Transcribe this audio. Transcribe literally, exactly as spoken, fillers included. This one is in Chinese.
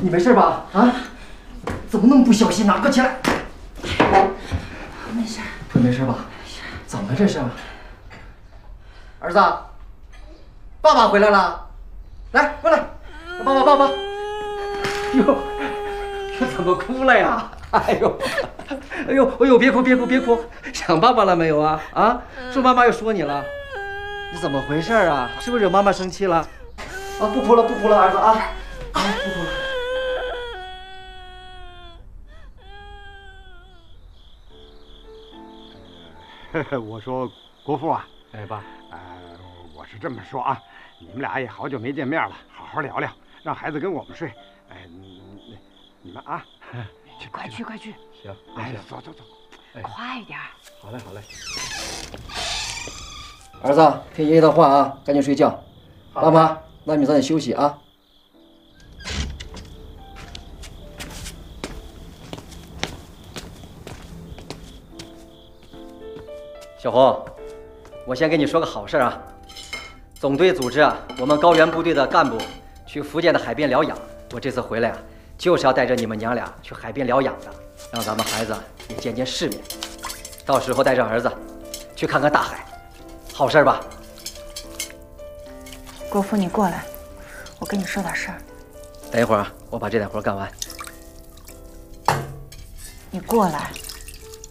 你没事吧？啊？怎么那么不小心？拿个起来。 没事。 腿没事吧？怎么这是？儿子，爸爸回来了，来过来，抱抱抱抱。哟，这怎么哭了呀？哎呦，哎呦，哎呦，别哭别哭别哭，想爸爸了没有啊？啊，是不是妈妈又说你了？你怎么回事啊？是不是惹妈妈生气了？啊，不哭了不哭了，儿子啊，啊，不哭了。我说国父啊， 哎爸， 呃，我是这么说啊，你们俩也好久没见面了，好好聊聊，让孩子跟我们睡。哎，你你你们啊， 去快去快去。 行， 哎，走走走， 哎、快点。 好嘞好嘞。儿子，听爷爷的话啊，赶紧睡觉。爸妈，那你们早点休息啊。小红，我先跟你说个好事啊。总队组织啊，我们高原部队的干部去福建的海边疗养。我这次回来啊，就是要带着你们娘俩去海边疗养的，让咱们孩子也见见世面。到时候带着儿子去看看大海，好事吧？ 国父，你过来，我跟你说点事儿。 等一会儿啊，我把这点活干完。 你过来。